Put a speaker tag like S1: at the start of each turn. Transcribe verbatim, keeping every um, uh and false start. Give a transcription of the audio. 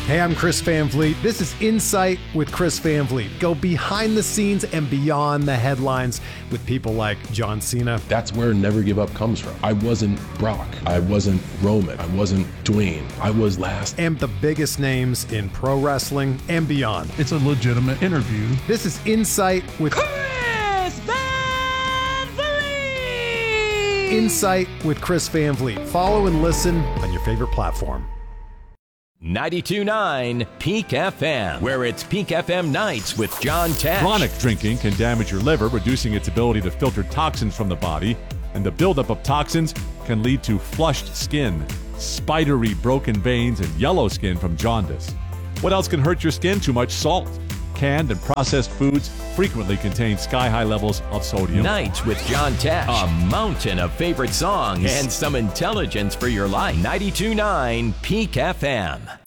S1: Hey, I'm Chris Van Vliet. This is Insight with Chris Van Vliet. Go behind the scenes and beyond the headlines with people like John Cena.
S2: That's where Never Give Up comes from. I wasn't Brock. I wasn't Roman. I wasn't Dwayne. I was last.
S1: And the biggest names in pro wrestling and beyond.
S3: It's a legitimate interview.
S1: This is Insight with
S4: Chris Van Vliet.
S1: Insight with Chris Van Vliet. Follow and listen on your favorite platform.
S5: ninety-two point nine Peak F M, where it's Peak F M nights with John Tesh.
S6: Chronic drinking can damage your liver, reducing its ability to filter toxins from the body, and the buildup of toxins can lead to flushed skin, spidery broken veins, and yellow skin from jaundice. What else can hurt your skin? Too much salt. Canned and processed foods frequently contain sky-high levels of sodium.
S5: Nights with John Tesh. A mountain of favorite songs and some intelligence for your life. ninety-two point nine Peak F M.